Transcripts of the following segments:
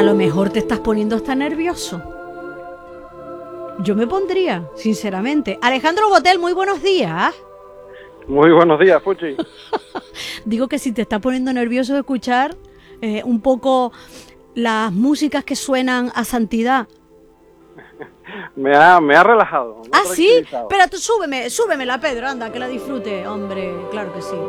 lo mejor te estás poniendo hasta nervioso. Yo me pondría, sinceramente. Alejandro Botel, muy buenos días. Muy buenos días, Puchi. Digo que si te está poniendo nervioso de escuchar un poco las músicas que suenan a santidad. Me ha relajado. ¿Sí? Pero tú súbemela, Pedro, anda, que la disfrute, hombre, claro que sí.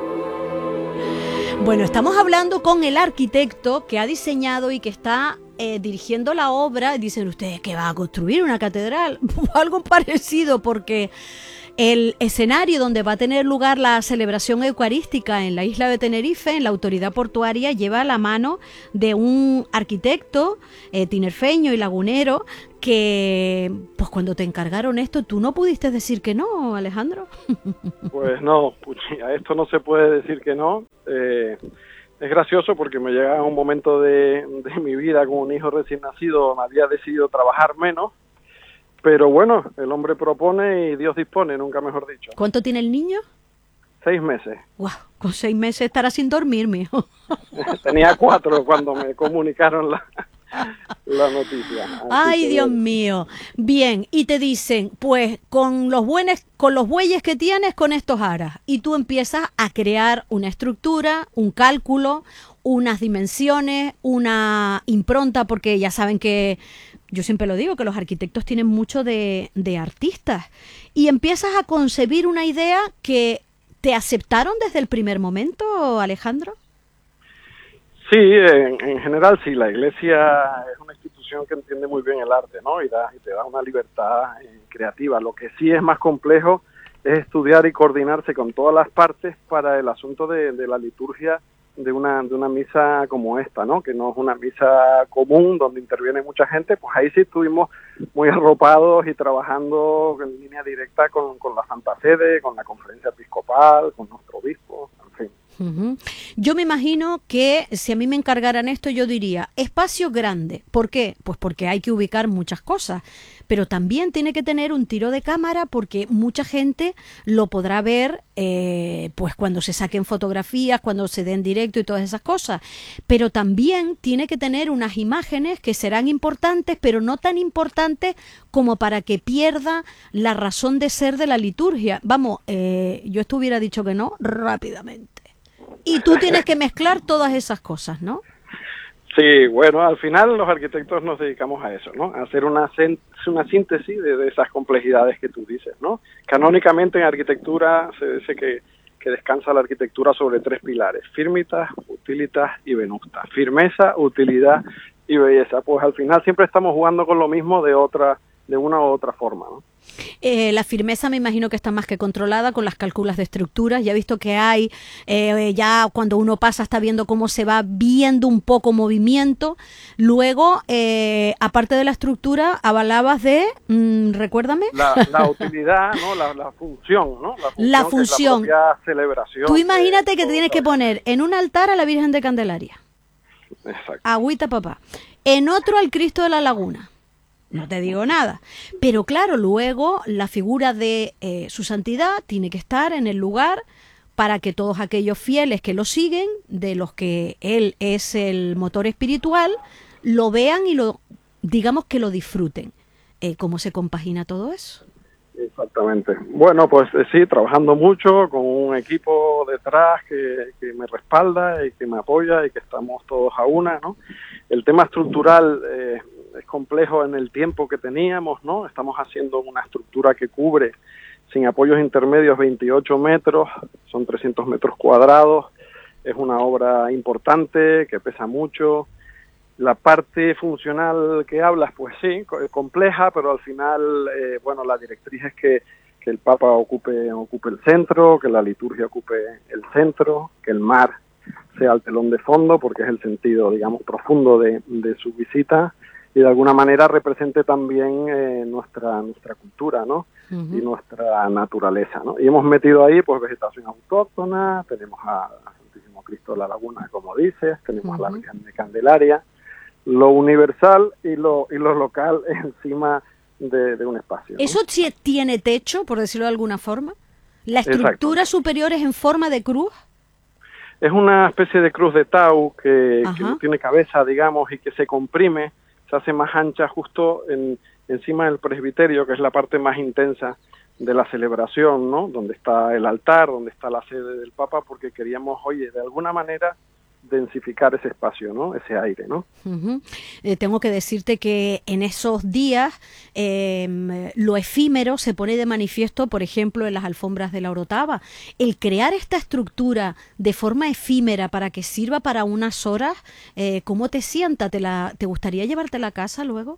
Bueno, estamos hablando con el arquitecto que ha diseñado y que está dirigiendo la obra. Dicen ustedes que va a construir una catedral o algo parecido, porque el escenario donde va a tener lugar la celebración eucarística en la isla de Tenerife, en la autoridad portuaria, lleva la mano de un arquitecto tinerfeño y lagunero que, pues cuando te encargaron esto, ¿tú no pudiste decir que no, Alejandro? Pues no, Puchi, a esto no se puede decir que no. Es gracioso porque me llega un momento de mi vida con un hijo recién nacido, me había decidido trabajar menos. Pero bueno, el hombre propone y Dios dispone, nunca mejor dicho. ¿Cuánto tiene el niño? 6 meses. Guau, con 6 meses estará sin dormir, mijo. Tenía 4 cuando me comunicaron la noticia. Ay, Dios mío. Bien, y te dicen, pues con los bueyes que tienes, con estos aras. Y tú empiezas a crear una estructura, un cálculo, unas dimensiones, una impronta, porque ya saben que yo siempre lo digo, que los arquitectos tienen mucho de artistas. Y empiezas a concebir una idea que te aceptaron desde el primer momento, Alejandro. Sí, en general sí, la iglesia es una institución que entiende muy bien el arte, ¿no? Y te da una libertad creativa. Lo que sí es más complejo es estudiar y coordinarse con todas las partes para el asunto de la liturgia de una misa como esta, ¿no? Que no es una misa común donde interviene mucha gente. Pues ahí sí estuvimos muy arropados y trabajando en línea directa con la Santa Sede, con la Conferencia Episcopal, con nuestro obispo, en fin. Uh-huh. Yo me imagino que si a mí me encargaran esto, yo diría espacio grande. ¿Por qué? Pues porque hay que ubicar muchas cosas, pero también tiene que tener un tiro de cámara porque mucha gente lo podrá ver pues cuando se saquen fotografías, cuando se den directo y todas esas cosas, pero también tiene que tener unas imágenes que serán importantes, pero no tan importantes como para que pierda la razón de ser de la liturgia. Vamos, yo esto hubiera dicho que no rápidamente. Y tú tienes que mezclar todas esas cosas, ¿no? Sí, bueno, al final los arquitectos nos dedicamos a eso, ¿no? A hacer una síntesis de esas complejidades que tú dices, ¿no? Canónicamente en arquitectura se dice que descansa la arquitectura sobre 3 pilares: firmitas, utilitas y venusta. Firmeza, utilidad y belleza. Pues al final siempre estamos jugando con lo mismo de una u otra forma, ¿no? La firmeza me imagino que está más que controlada con las cálculas de estructuras. Ya he visto que hay, ya cuando uno pasa está viendo cómo se va viendo un poco movimiento. Luego, aparte de la estructura, hablabas de, recuérdame. La utilidad, ¿no? La función, ¿no? La función. Que es la propia celebración. Tú imagínate que te tienes que poner en un altar a la Virgen de Candelaria. Exacto. Agüita papá. En otro al Cristo de la Laguna. No te digo nada. Pero claro, luego la figura de su santidad tiene que estar en el lugar para que todos aquellos fieles que lo siguen, de los que él es el motor espiritual, lo vean y digamos que lo disfruten. ¿Cómo se compagina todo eso? Exactamente. Bueno, pues sí, trabajando mucho con un equipo detrás que me respalda y que me apoya y que estamos todos a una, ¿no? El tema estructural es complejo en el tiempo que teníamos, ¿no? Estamos haciendo una estructura que cubre, sin apoyos intermedios, 28 metros, son 300 metros cuadrados, es una obra importante, que pesa mucho. La parte funcional que hablas, pues sí, compleja, pero al final, bueno, la directriz es que el Papa ocupe el centro, que la liturgia ocupe el centro, que el mar sea el telón de fondo, porque es el sentido, digamos, profundo de su visita, y de alguna manera represente también nuestra cultura, ¿no? Uh-huh. Y nuestra naturaleza, ¿no? Y hemos metido ahí, pues, vegetación autóctona, tenemos a Santísimo Cristo de la Laguna, como dices, tenemos a la Virgen de Candelaria, lo universal y lo local encima de un espacio, ¿no? ¿Eso tiene techo, por decirlo de alguna forma? ¿La estructura superior es en forma de cruz? Es una especie de cruz de Tau que no Ajá. tiene cabeza, digamos, y que se comprime, se hace más ancha justo encima del presbiterio, que es la parte más intensa de la celebración, ¿no? Donde está el altar, donde está la sede del Papa, porque queríamos, oye, de alguna manera densificar ese espacio, ¿no? Ese aire, ¿no? Ujú. Tengo que decirte que en esos días lo efímero se pone de manifiesto, por ejemplo, en las alfombras de la Orotava. El crear esta estructura de forma efímera para que sirva para unas horas, ¿cómo te sienta? ¿Te gustaría llevártela a casa luego?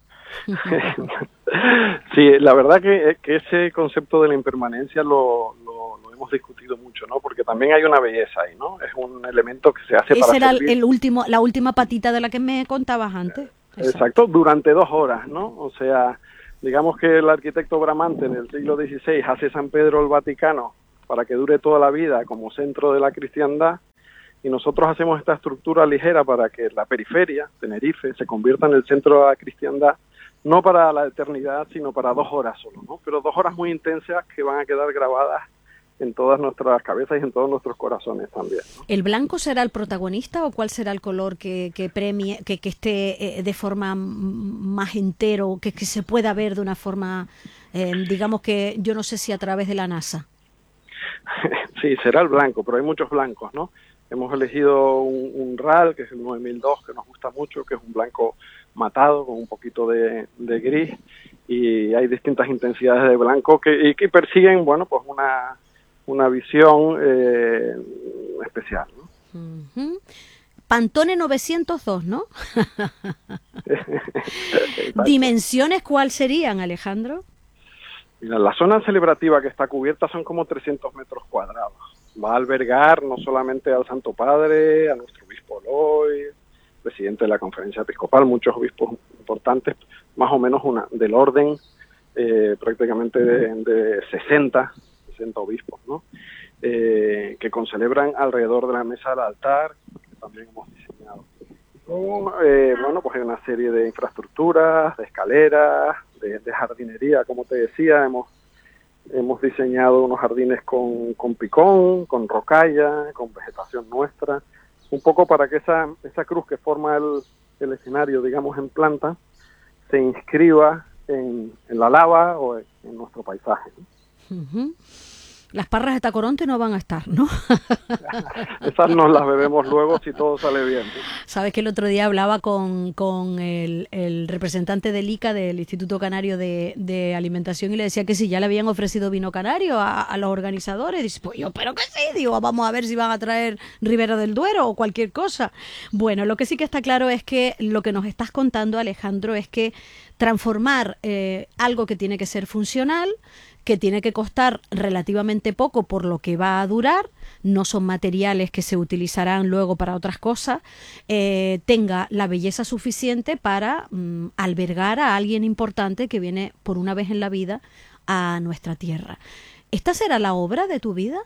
Sí, la verdad que ese concepto de la impermanencia lo hemos discutido mucho, ¿no? Porque también hay una belleza ahí, ¿no? Es un elemento que se hace para Ese era servir. la última patita de la que me contabas antes. Exacto, durante 2 horas, ¿no? O sea, digamos que el arquitecto Bramante en el siglo XVI hace San Pedro el Vaticano para que dure toda la vida como centro de la cristiandad, y nosotros hacemos esta estructura ligera para que la periferia, Tenerife, se convierta en el centro de la cristiandad, no para la eternidad, sino para 2 horas solo, ¿no? Pero 2 horas muy intensas que van a quedar grabadas en todas nuestras cabezas y en todos nuestros corazones también, ¿no? ¿El blanco será el protagonista o cuál será el color que premie, que esté de forma más entero, que se pueda ver de una forma, digamos que yo no sé si a través de la NASA? Sí, será el blanco, pero hay muchos blancos, ¿no? Hemos elegido un RAL, que es el 9002, que nos gusta mucho, que es un blanco matado con un poquito de gris, y hay distintas intensidades de blanco que persiguen, bueno, pues una visión especial, ¿no? Uh-huh. Pantone 902, ¿no? ¿Dimensiones cuál serían, Alejandro? Mira, la zona celebrativa que está cubierta son como 300 metros cuadrados. Va a albergar no solamente al Santo Padre, a nuestro obispo Loy, presidente de la Conferencia Episcopal, muchos obispos importantes, más o menos del orden prácticamente de 60 obispos, ¿no? Que concelebran alrededor de la mesa del altar, que también hemos diseñado. Luego, bueno, pues hay una serie de infraestructuras, de escaleras, de jardinería, como te decía, hemos diseñado unos jardines con picón, con rocalla, con vegetación nuestra, un poco para que esa cruz que forma el escenario, digamos, en planta, se inscriba en la lava o en nuestro paisaje, ¿no? Uh-huh. Las parras de Tacoronte no van a estar, ¿no? Esas nos las bebemos luego si todo sale bien, ¿sí? Sabes que el otro día hablaba con el representante del ICA, del Instituto Canario de Alimentación, y le decía que si ya le habían ofrecido vino canario a los organizadores. Dice, pues yo, pero que sí, digo, vamos a ver si van a traer Ribera del Duero o cualquier cosa. Bueno, lo que sí que está claro es que lo que nos estás contando, Alejandro, es que transformar algo que tiene que ser funcional, que tiene que costar relativamente poco por lo que va a durar, no son materiales que se utilizarán luego para otras cosas, tenga la belleza suficiente para albergar a alguien importante que viene por una vez en la vida a nuestra tierra. ¿Esta será la obra de tu vida?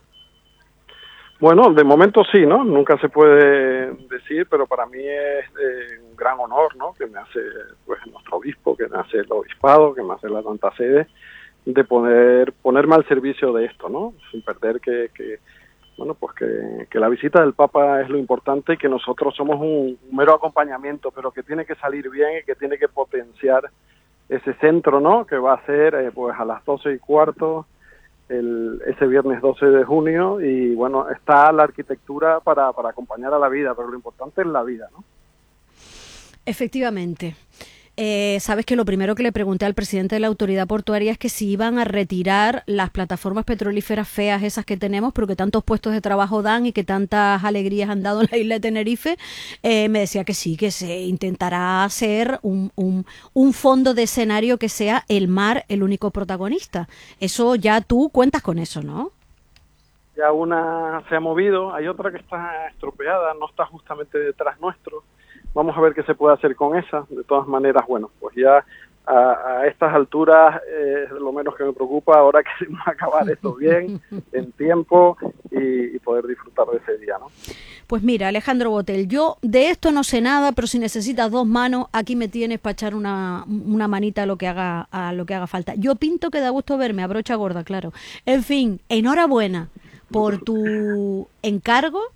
Bueno, de momento sí, ¿no? Nunca se puede decir, pero para mí es un gran honor, ¿no? Que me hace pues nuestro obispo, que me hace el obispado, que me hace la Santa Sede, de ponerme al servicio de esto, ¿no? Sin perder bueno, pues que la visita del Papa es lo importante y que nosotros somos un mero acompañamiento, pero que tiene que salir bien y que tiene que potenciar ese centro, ¿no? Que va a ser pues a las 12:15 ese viernes 12 de junio, y bueno, está la arquitectura para acompañar a la vida, pero lo importante es la vida, ¿no? Efectivamente. Sabes que lo primero que le pregunté al presidente de la autoridad portuaria es que si iban a retirar las plataformas petrolíferas feas esas que tenemos, pero que tantos puestos de trabajo dan y que tantas alegrías han dado en la isla de Tenerife. Me decía que sí, que se intentará hacer un fondo de escenario que sea el mar el único protagonista. Eso ya tú cuentas con eso, ¿no? Ya una se ha movido, hay otra que está estropeada, no está justamente detrás nuestro. Vamos a ver qué se puede hacer con esa. De todas maneras, bueno, pues ya a estas alturas es lo menos que me preocupa. Ahora queremos acabar esto bien, en tiempo, y poder disfrutar de ese día, ¿no? Pues mira, Alejandro Botel, yo de esto no sé nada, pero si necesitas 2 manos, aquí me tienes para echar una manita a lo que haga falta. Yo pinto que da gusto verme, a brocha gorda, claro. En fin, enhorabuena por tu encargo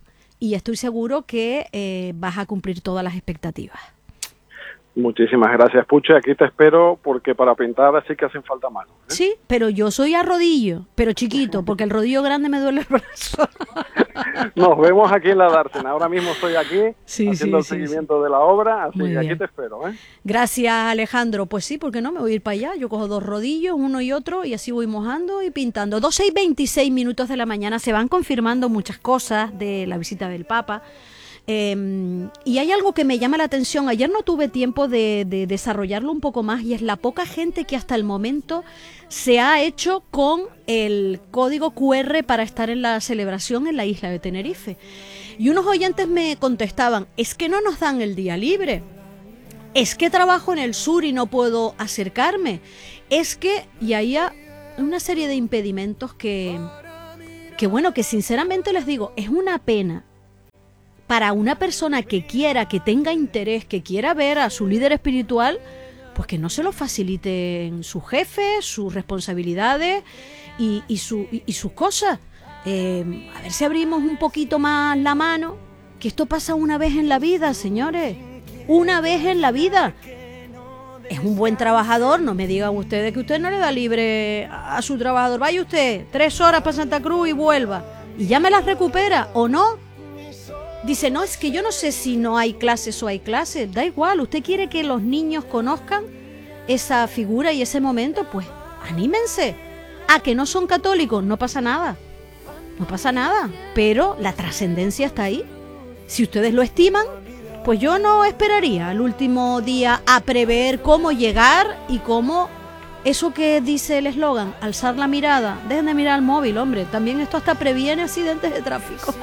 y estoy seguro que vas a cumplir todas las expectativas. Muchísimas gracias, Puche. Aquí te espero porque para pintar así que hacen falta manos, ¿eh? Sí, pero yo soy a rodillo, pero chiquito, porque el rodillo grande me duele el brazo. Nos vemos aquí en la Dársena. Ahora mismo estoy aquí haciendo el seguimiento de la obra, así que aquí te espero, ¿eh? Gracias, Alejandro. Pues sí, ¿por qué no? Me voy a ir para allá. Yo cojo 2 rodillos, uno y otro, y así voy mojando y pintando. 12:26 de la mañana. Se van confirmando muchas cosas de la visita del Papa. Y hay algo que me llama la atención. Ayer no tuve tiempo de desarrollarlo un poco más, y es la poca gente que hasta el momento se ha hecho con el código QR para estar en la celebración en la isla de Tenerife. Y unos oyentes me contestaban: es que no nos dan el día libre, es que trabajo en el sur y no puedo acercarme, es que... Y hay una serie de impedimentos que bueno, que sinceramente les digo, es una pena para una persona que quiera, que tenga interés, que quiera ver a su líder espiritual, pues que no se lo faciliten sus jefes, sus responsabilidades y sus cosas. A ver si abrimos un poquito más la mano, que esto pasa una vez en la vida, señores, una vez en la vida. Es un buen trabajador, no me digan ustedes que usted no le da libre a su trabajador. Vaya usted 3 horas para Santa Cruz y vuelva, y ya me las recupera, ¿o no? Dice, no, es que yo no sé si no hay clases o hay clases. Da igual, usted quiere que los niños conozcan esa figura y ese momento, pues anímense. A que no son católicos, no pasa nada. No pasa nada, pero la trascendencia está ahí. Si ustedes lo estiman, pues yo no esperaría al último día a prever cómo llegar y cómo... Eso que dice el eslogan, alzar la mirada. Dejen de mirar al móvil, hombre. También esto hasta previene accidentes de tráfico.